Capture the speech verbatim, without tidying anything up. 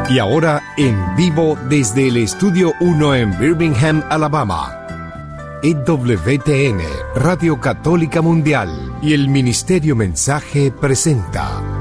Y ahora, en vivo desde el Estudio uno en Birmingham, Alabama, E W T N, Radio Católica Mundial y el Ministerio Mensaje presenta